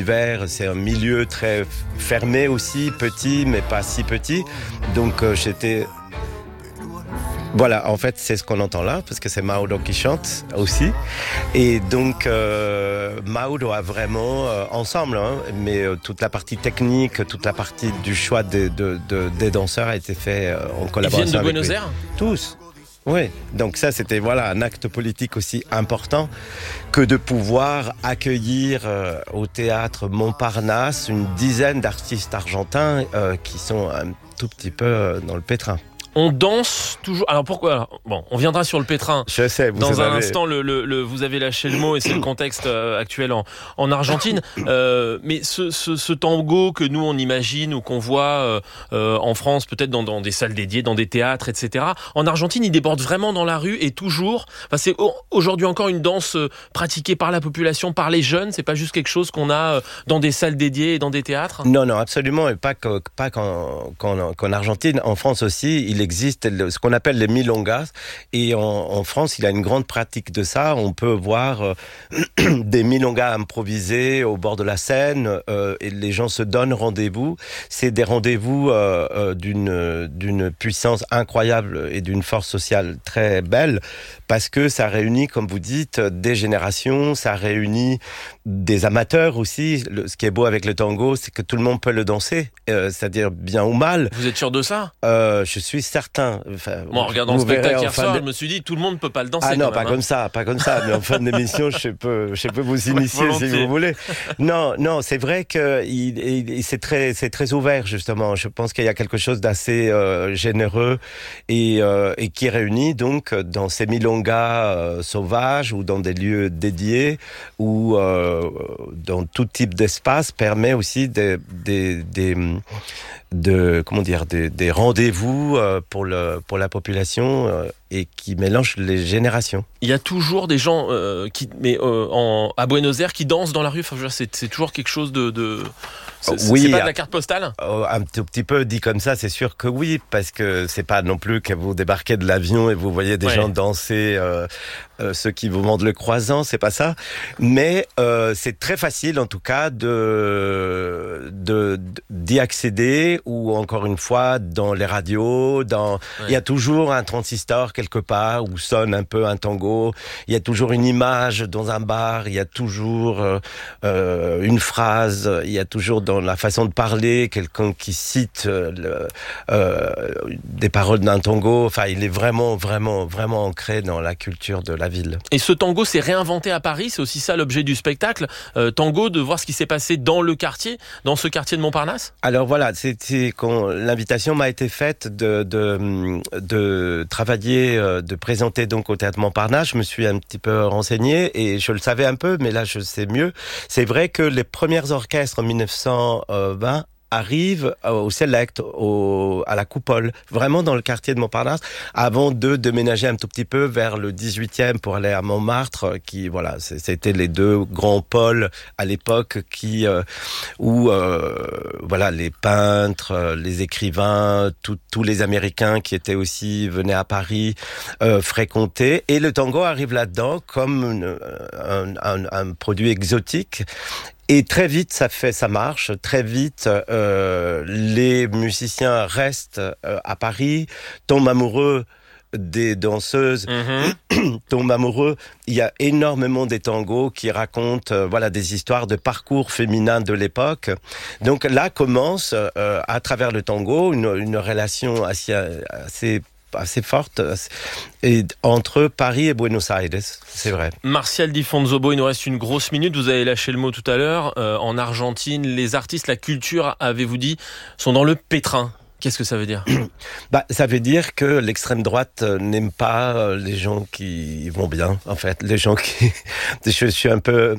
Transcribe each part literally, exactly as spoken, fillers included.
univers, c'est un milieu très fermé aussi, petit, mais pas si petit. Donc euh, j'étais... Voilà, en fait, c'est ce qu'on entend là, parce que c'est Maudo qui chante aussi. Et donc, euh, Maudo a vraiment, euh, ensemble, hein, mais euh, toute la partie technique, toute la partie du choix de, de, de, des danseurs a été fait euh, en collaboration. Ils viennent de avec Buenos lui. Aires ? Tous. Oui, donc ça c'était voilà un acte politique aussi important que de pouvoir accueillir euh, au théâtre Montparnasse une dizaine d'artistes argentins euh, qui sont un tout petit peu euh, dans le pétrin. On danse toujours. Alors pourquoi alors, bon, on viendra sur le pétrin. Je sais, vous Dans un avez... instant, le, le, le, vous avez lâché le mot et c'est le contexte euh, actuel en, en Argentine. Euh, mais ce, ce, ce tango que nous on imagine ou qu'on voit euh, euh, en France, peut-être dans, dans des salles dédiées, dans des théâtres, et cetera. En Argentine, il déborde vraiment dans la rue et toujours. Enfin, c'est aujourd'hui encore une danse pratiquée par la population, par les jeunes. C'est pas juste quelque chose qu'on a dans des salles dédiées et dans des théâtres. Non, non, absolument, et pas que, pas qu'en, qu'en, qu'en Argentine. En France aussi, il existe ce qu'on appelle les milongas, et en, en France, il y a une grande pratique de ça. On peut voir euh, des milongas improvisés au bord de la Seine, euh, et les gens se donnent rendez-vous. C'est des rendez-vous euh, euh, d'une, d'une puissance incroyable et d'une force sociale très belle, parce que ça réunit, comme vous dites, des générations, ça réunit des amateurs aussi. Le, ce qui est beau avec le tango, c'est que tout le monde peut le danser, euh, c'est-à-dire bien ou mal. Vous êtes sûr de ça ? euh, Je suis certain. Enfin, bon, en regardant le spectacle hier soir, de... je me suis dit tout le monde ne peut pas le danser. Ah non, quand même, pas hein. comme ça, pas comme ça. Mais en fin d'émission, je peux, je peux vous initier si vous voulez. Non, non, c'est vrai que il, il, c'est très, c'est très ouvert justement. Je pense qu'il y a quelque chose d'assez euh, généreux et, euh, et qui réunit donc dans ces milongas euh, sauvages ou dans des lieux dédiés ou euh, dans tout type d'espace permet aussi des, des, des de comment dire des, des rendez-vous euh, pour le pour la population euh, et qui mélange les générations. Il y a toujours des gens euh, qui mais euh, en, à Buenos Aires qui dansent dans la rue. Enfin, je veux dire, c'est, c'est toujours quelque chose de, de... C'est, c'est, oui, c'est pas de la carte postale ? Un tout petit peu dit comme ça, c'est sûr que oui, parce que c'est pas non plus que vous débarquez de l'avion et vous voyez des ouais. gens danser, euh, euh, ceux qui vous vendent le croissant, c'est pas ça. Mais euh, c'est très facile, en tout cas, de, de d'y accéder, ou encore une fois dans les radios. Dans, ouais. il y a toujours un transistor quelque part où sonne un peu un tango. Il y a toujours une image dans un bar. Il y a toujours euh, euh, une phrase. Il y a toujours dans la façon de parler, quelqu'un qui cite euh, le, euh, des paroles d'un tango. Enfin, il est vraiment, vraiment, vraiment ancré dans la culture de la ville. Et ce tango s'est réinventé à Paris, c'est aussi ça l'objet du spectacle. Euh, tango, de voir ce qui s'est passé dans le quartier, dans ce quartier de Montparnasse. Alors voilà, c'est, c'est quand l'invitation m'a été faite de, de, de travailler, de présenter donc au Théâtre Montparnasse. Je me suis un petit peu renseigné et je le savais un peu, mais là je sais mieux. C'est vrai que les premiers orchestres en dix-neuf cent vingt arrive au Select, au, à la Coupole, vraiment dans le quartier de Montparnasse, avant de déménager un tout petit peu vers le dix-huitième pour aller à Montmartre, qui, voilà, c'était les deux grands pôles à l'époque qui, euh, où, euh, voilà, les peintres, les écrivains, tout, tous les Américains qui étaient aussi, venaient à Paris, euh, fréquenter. Et le tango arrive là-dedans comme une, un, un, un produit exotique. Et très vite, ça fait, ça marche. Très vite, euh, les musiciens restent euh, à Paris, tombent amoureux des danseuses, mmh. tombent amoureux. Il y a énormément des tangos qui racontent, euh, voilà, des histoires de parcours féminins de l'époque. Donc là commence, euh, à travers le tango, une, une relation assez, assez assez forte et entre Paris et Buenos Aires, c'est vrai. Martial Di Fonzobo, il nous reste une grosse minute. Vous avez lâché le mot tout à l'heure. Euh, en Argentine, les artistes, la culture, avez-vous dit, sont dans le pétrin. Qu'est-ce que ça veut dire ? Bah, ça veut dire que l'extrême droite n'aime pas les gens qui vont bien, en fait. Les gens qui... Je suis un peu...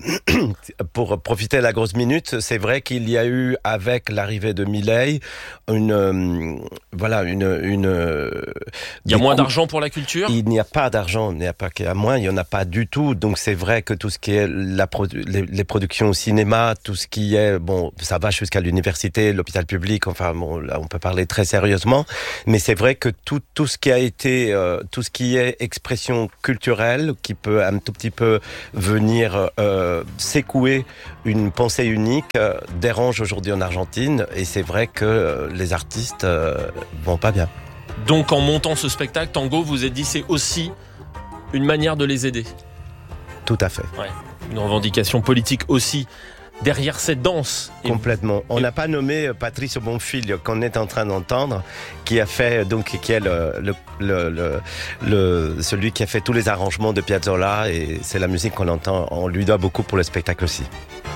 Pour profiter de la grosse minute, c'est vrai qu'il y a eu, avec l'arrivée de Milei, une... Euh, voilà, une... une il y a moins coups... d'argent pour la culture ? Il n'y a pas d'argent, il n'y a pas qu'il y a moins, il n'y en a pas du tout. Donc c'est vrai que tout ce qui est la produ... les, les productions au cinéma, tout ce qui est... Bon, ça va jusqu'à l'université, l'hôpital public, enfin, bon, là, on peut parler très sérieusement. Mais c'est vrai que tout, tout ce qui a été, euh, tout ce qui est expression culturelle, qui peut un tout petit peu venir euh, secouer une pensée unique, euh, dérange aujourd'hui en Argentine. Et c'est vrai que euh, les artistes euh, vont pas bien. Donc en montant ce spectacle, Tango, vous vous êtes dit c'est aussi une manière de les aider. Tout à fait. Ouais. Une revendication politique aussi derrière cette danse. Complètement. On n'a pas nommé Patrice Bonfil qu'on est en train d'entendre, qui a fait donc qui est le, le, le, le, le celui qui a fait tous les arrangements de Piazzolla, et c'est la musique qu'on entend. On lui doit beaucoup pour le spectacle aussi.